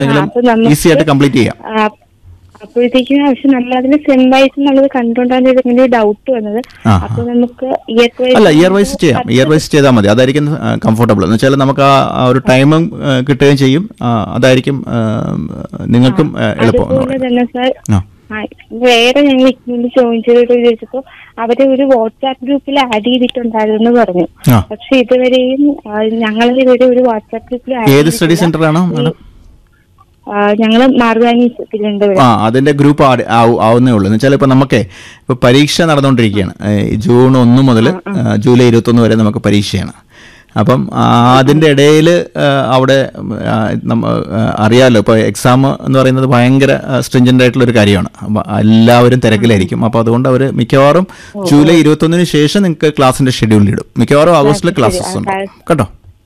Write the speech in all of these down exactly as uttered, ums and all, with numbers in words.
Easy ആയിട്ട് complete ചെയ്യാം. അപ്പോഴത്തേക്കും പക്ഷെ നമ്മൾ അതിന് സെം വൈസ് എന്നുള്ളത് കണ്ടുകൊണ്ടാണ് ഇതിന്റെ ഡൗട്ട് വന്നത്. അപ്പൊ നമുക്ക് ഇയർ വൈസ് അല്ല ഇയർ വൈസ് ചെയ്യാം, ഇയർ വൈസ് ചെയ്താൽ മതി, അതായിരിക്കും കംഫർട്ടബിൾ. എന്ന് വെച്ചാൽ നമുക്ക് ആ ഒരു ടൈമും കിട്ടുകയും ചെയ്യും, അതായിരിക്കും നിങ്ങൾക്കും എളുപ്പം. അതുപോലെ തന്നെ സാർ വേറെ ഞങ്ങൾ ഇഗ്നോയിൽ ജോയിൻ ചെയ്തിട്ട് ചോദിച്ചപ്പോ അവരെ ഒരു വാട്സ്ആപ്പ് ഗ്രൂപ്പിൽ ആഡ് ചെയ്തിട്ടുണ്ടായിരുന്നു പറഞ്ഞു. പക്ഷെ ഇതുവരെയും ഞങ്ങൾ ഇതുവരെ ഒരു വാട്സ്ആപ്പ് ഗ്രൂപ്പിൽ ഏത് സ്റ്റഡി സെന്റർ ആണോ ഞങ്ങള് മാർഗാനി തിരുവനന്തപുരം. ആ അതിന്റെ ഗ്രൂപ്പ് ആവുന്നേ ഉള്ളൂ. എന്ന് വെച്ചാൽ ഇപ്പൊ നമുക്ക് ഇപ്പൊ പരീക്ഷ നടന്നുകൊണ്ടിരിക്കുകയാണ്. ജൂൺ ഒന്ന് മുതൽ ജൂലൈ ഇരുപത്തി ഒന്ന് വരെ നമുക്ക് പരീക്ഷയാണ്. അപ്പം അതിൻ്റെ ഇടയിൽ അവിടെ അറിയാമല്ലോ, ഇപ്പോൾ എക്സാം എന്ന് പറയുന്നത് ഭയങ്കര സ്ട്രിഞ്ചൻ്റ് ആയിട്ടുള്ളൊരു കാര്യമാണ്. അപ്പം എല്ലാവരും തിരക്കിലായിരിക്കും. അപ്പോൾ അതുകൊണ്ട് അവർ മിക്കവാറും ജൂലൈ ഇരുപത്തൊന്നിന് ശേഷം നിങ്ങൾക്ക് ക്ലാസിൻ്റെ ഷെഡ്യൂൾ ഇടും. മിക്കവാറും ഓഗസ്റ്റിൽ ക്ലാസ്സസ് ഉണ്ട് കേട്ടോ.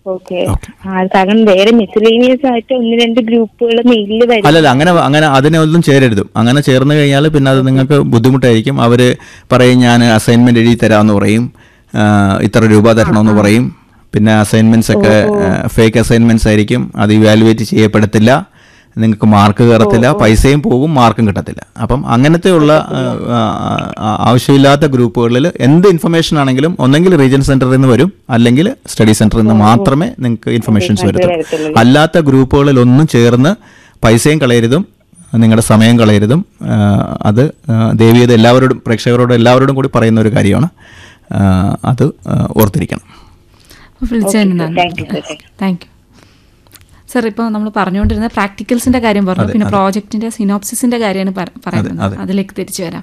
അല്ലല്ല അങ്ങനെ അങ്ങനെ അതിനൊന്നും ചേരരുത്. അങ്ങനെ ചേർന്ന് കഴിഞ്ഞാൽ പിന്നെ അത് നിങ്ങൾക്ക് ബുദ്ധിമുട്ടായിരിക്കും. അവർ പറയും ഞാൻ അസൈൻമെൻറ്റ് എഴുതി തരാമെന്ന് പറയും, ഇത്ര രൂപ തരണമെന്ന് പറയും. പിന്നെ അസൈൻമെൻറ്റ്സ് ഒക്കെ ഫേക്ക് അസൈൻമെൻറ്റ്സ് ആയിരിക്കും, അത് ഇവാലുവേറ്റ് ചെയ്യപ്പെടത്തില്ല, നിങ്ങൾക്ക് മാർക്ക് കയറത്തില്ല, പൈസയും പോകും, മാർക്കും കിട്ടത്തില്ല. അപ്പം അങ്ങനത്തെയുള്ള ആവശ്യമില്ലാത്ത ഗ്രൂപ്പുകളിൽ എന്ത് ഇൻഫർമേഷൻ ആണെങ്കിലും ഒന്നെങ്കിൽ റീജിയൻ സെൻറ്ററിൽ നിന്ന് വരും, അല്ലെങ്കിൽ സ്റ്റഡി സെൻറ്ററിൽ നിന്ന് മാത്രമേ നിങ്ങൾക്ക് ഇൻഫർമേഷൻസ് വരത്തുള്ളൂ. അല്ലാത്ത ഗ്രൂപ്പുകളിലൊന്നും ചേർന്ന് പൈസയും കളയരുതും നിങ്ങളുടെ സമയം കളയരുതും. അത് ദേവിയത് എല്ലാവരോടും പ്രേക്ഷകരോടും എല്ലാവരോടും കൂടി പറയുന്ന ഒരു കാര്യമാണ്. അത് ഓർത്തിരിക്കണം. Thank you sir. ഇപ്പോൾ നമ്മൾ പറഞ്ഞുകൊണ്ടിരുന്ന പ്രാക്ടിക്കൽസിന്റെ കാര്യം പറഞ്ഞു, പിന്നെ പ്രോജക്റ്റിന്റെ സിനോപ്സിസിന്റെ കാര്യമാണ് പറയുന്നത്. അതിലേക്ക് തിരിച്ചു വരാം.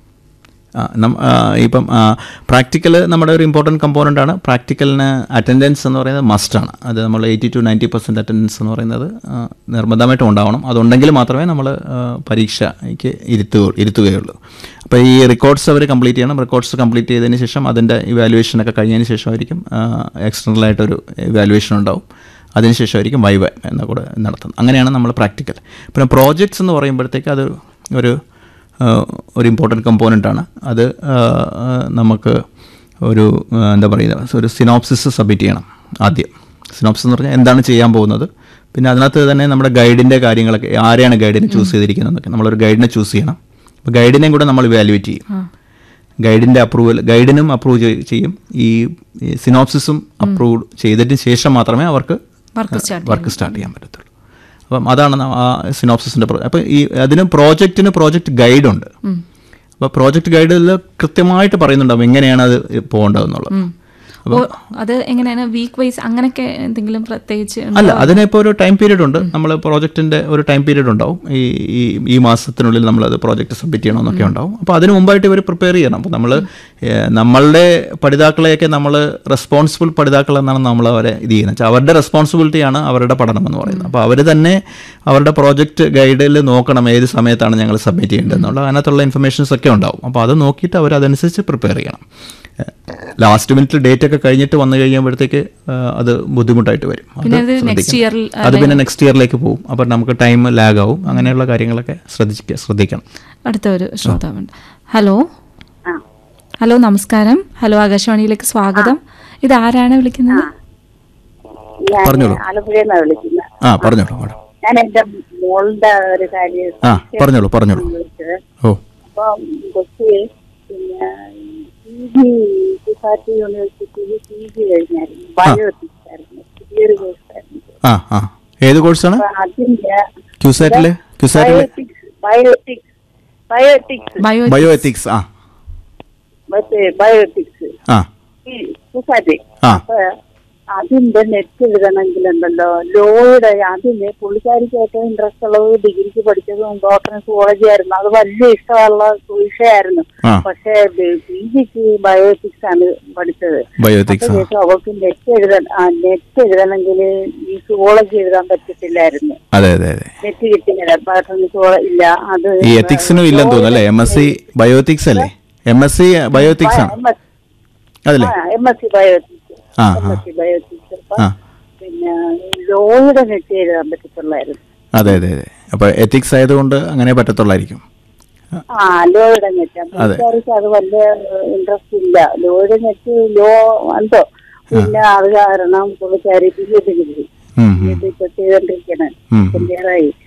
ഇപ്പം പ്രാക്ടിക്കൽ നമ്മുടെ ഒരു ഇമ്പോർട്ടൻറ്റ് കമ്പോണൻ്റ് ആണ്. പ്രാക്ടിക്കലിന് അറ്റൻഡൻസ് എന്ന് പറയുന്നത് മസ്റ്റാണ്. അത് നമ്മൾ eighty to ninety percent attendance എന്ന് പറയുന്നത് നിർബന്ധമായിട്ടും ഉണ്ടാവണം. അതുണ്ടെങ്കിൽ മാത്രമേ നമ്മൾ പരീക്ഷയ്ക്ക് ഇരുത്തു ഇരുത്തുകയുള്ളൂ. അപ്പോൾ ഈ റെക്കോർഡ്സ് അവർ കംപ്ലീറ്റ് ചെയ്യണം. റെക്കോർഡ്സ് കംപ്ലീറ്റ് ചെയ്തതിന് ശേഷം അതിൻ്റെ ഇവാലുവേഷനൊക്കെ കഴിഞ്ഞതിന് ശേഷമായിരിക്കും എക്സ്റ്റേണലായിട്ടൊരു ഇവാലുവേഷൻ ഉണ്ടാവും. അതിനുശേഷമായിരിക്കും വൈവ എന്ന കൂടെ നടത്തുന്നത്. അങ്ങനെയാണ് നമ്മൾ പ്രാക്ടിക്കൽ. പിന്നെ പ്രോജക്ട്സ് എന്ന് പറയുമ്പോഴത്തേക്ക് അത് ഒരു ഒരു ഇമ്പോർട്ടൻറ്റ് കമ്പോണൻ്റാണ്. അത് നമുക്ക് ഒരു എന്താ പറയുക ഒരു സിനോപ്സിസ് സബ്മിറ്റ് ചെയ്യണം ആദ്യം. സിനോപ്സിസ് എന്ന് പറഞ്ഞാൽ എന്താണ് ചെയ്യാൻ പോകുന്നത്, പിന്നെ അതിനകത്ത് തന്നെ നമ്മുടെ ഗൈഡിൻ്റെ കാര്യങ്ങളൊക്കെ, ആരെയാണ് ഗൈഡിനെ ചൂസ് ചെയ്തിരിക്കുന്നതെന്നൊക്കെ നമ്മളൊരു ഗൈഡിനെ ചൂസ് ചെയ്യണം. അപ്പോൾ ഗൈഡിനെയും കൂടെ നമ്മൾ ഇവാലുവേറ്റ് ചെയ്യും. ഗൈഡിൻ്റെ അപ്രൂവൽ, ഗൈഡിനും അപ്രൂവ് ചെയ്യും. ഈ സിനോപ്സിസും അപ്രൂവ് ചെയ്തതിന് ശേഷം മാത്രമേ അവർക്ക് വർക്ക് സ്റ്റാർട്ട് ചെയ്യാൻ പറ്റത്തുള്ളൂ. അപ്പം അതാണ് ആ സിനോപ്സിസിൻ്റെ. അപ്പം ഈ അതിന് പ്രോജക്റ്റിന് പ്രോജക്റ്റ് ഗൈഡുണ്ട്. അപ്പോൾ പ്രോജക്റ്റ് ഗൈഡിൽ കൃത്യമായിട്ട് പറയുന്നുണ്ടാവും എങ്ങനെയാണ് അത് പോകേണ്ടതെന്നുള്ളത്. അത് എങ്ങനെയാണ് വീക്ക് വൈസ് അങ്ങനെയൊക്കെ എന്തെങ്കിലും പ്രത്യേകിച്ച് അല്ല, അതിനിപ്പോൾ ഒരു ടൈം പീരീഡ് ഉണ്ട്. നമ്മൾ പ്രോജക്റ്റിൻ്റെ ഒരു ടൈം പീരീഡ് ഉണ്ടാവും. ഈ ഈ മാസത്തിനുള്ളിൽ നമ്മളത് പ്രോജക്റ്റ് സബ്മിറ്റ് ചെയ്യണമെന്നൊക്കെ ഉണ്ടാവും. അപ്പോൾ അതിന് മുമ്പായിട്ട് ഇവർ പ്രിപ്പയർ ചെയ്യണം. അപ്പോൾ നമ്മൾ നമ്മളുടെ പഠിതാക്കളെയൊക്കെ നമ്മൾ റെസ്പോൺസിബിൾ പഠിതാക്കൾ എന്നാണ് നമ്മൾ അവരെ ഇത് ചെയ്യുന്നത്. വെച്ചാൽ അവരുടെ റെസ്പോൺസിബിലിറ്റിയാണ് അവരുടെ പഠനം എന്ന് പറയുന്നത്. അപ്പോൾ അവർ തന്നെ അവരുടെ പ്രോജക്റ്റ് ഗൈഡിൽ നോക്കണം ഏത് സമയത്താണ് ഞങ്ങൾ സബ്മിറ്റ് ചെയ്യേണ്ടതെന്നുള്ള അതിനകത്തുള്ള ഇൻഫർമേഷൻസ് ഒക്കെ ഉണ്ടാവും. അപ്പോൾ അത് നോക്കിയിട്ട് അവർ അതനുസരിച്ച് പ്രിപ്പയർ ചെയ്യണം. ലാസ്റ്റ് മിനിറ്റിൽ ഡേറ്റ് ഒക്കെ കഴിഞ്ഞിട്ട് വന്നു കഴിയുമ്പോഴത്തേക്ക് അത് ബുദ്ധിമുട്ടായിട്ട് വരും. അത് പിന്നെ നെക്സ്റ്റ് ഇയറിലേക്ക് പോകും. അപ്പം നമുക്ക് ടൈം ലാഗ് ആവും. അങ്ങനെയുള്ള കാര്യങ്ങളൊക്കെ ശ്രദ്ധിക്കുക ശ്രദ്ധിക്കണം. അടുത്ത ഒരു ശ്രോതാവുണ്ട്. ഹലോ ഹലോ നമസ്കാരം. ഹലോ ആകാശവാണിയിലേക്ക് സ്വാഗതം. ഇത് ആരാണ് വിളിക്കുന്നത്? പറഞ്ഞോളൂ. ആ പറഞ്ഞോളൂ മാഡം. ഞാൻ എന്റെ മോളുടെ ഒരു കാര്യം ആ പറഞ്ഞോളൂ പറഞ്ഞോളൂ. ഓ അപ്പം കൊച്ചി പിന്നെ പി ജി കുസാറ്റ് യൂണിവേഴ്സിറ്റിയിൽ പി ജി കഴിഞ്ഞായിരുന്നു. ബയോഎത്തിക്സ് ആയിരുന്നു, പുതിയൊരു കോഴ്സായിരുന്നു. ആ ആ ഏത് കോഴ്സാണ്? അതിന്റെ ക്യൂസാറ്റിലെ ബയോഎത്തിക്സ് ബയോഎത്തിക്സ് ബയോഎത്തിക്സ് ബയോഎത്തിക്സ് ആ ബയോഎത്തിക്സ് ആ കുസാറ്റ്. ആ അപ്പൊ അതിന്റെ നെറ്റ് എഴുതണമെങ്കിലുണ്ടല്ലോ ലോയുടെ അതിന് പുള്ളിക്കാരിക്ക് ഏറ്റവും ഇൻട്രസ്റ്റ് ഉള്ളത് ഡിഗ്രിക്ക് പഠിച്ചതും ഡോക്ടറിന് സുവോളജി ആയിരുന്നു. അത് വലിയ ഇഷ്ടമുള്ള വിഷയമായിരുന്നു. പക്ഷെ പി ജിക്ക് ബയോഎത്തിക്സ് ആണ് പഠിച്ചത്. അപ്പൊ അവൾക്ക് നെറ്റ് എഴുതാൻ നെറ്റ് എഴുതണമെങ്കിൽ ഈ സുവോളജി എഴുതാൻ പറ്റത്തില്ലായിരുന്നു. നെറ്റ് കിട്ടിയില്ല, ഡോക്ടറിന് സുവോളജി ഇല്ല. അത് എത്തിക്സിനും ഇല്ലെന്ന് തോന്നുന്നു. എം എസ് സി ബയോഎത്തിക്സ് അല്ലേ? എം എസ് സി ബയോഎത്തിക്സ് ആണ്. എം എസ് സി ബയോഎത്തിക്സ് പിന്നെ ലോയുടെ നെറ്റ് എഴുതാൻ പറ്റത്തുള്ളായിരുന്നു. അതെ അതെ അതെ. അപ്പൊ എത്തിക്സ് ആയതുകൊണ്ട് അങ്ങനെ പറ്റത്തുള്ളായിരിക്കും. ആ ലോയുടെ നെറ്റ് പുള്ളിക്കാർക്ക് അത് വലിയ ഇൻട്രസ്റ്റ് ഇല്ല. ലോയുടെ നെറ്റ് ലോ എന്തോ പിന്നെ അത് കാരണം പുള്ളിക്കാരി പി എച്ച് ഡി ഇപ്പൊ ചെയ്തോണ്ടിരിക്കണേ. ക്ലിയറായി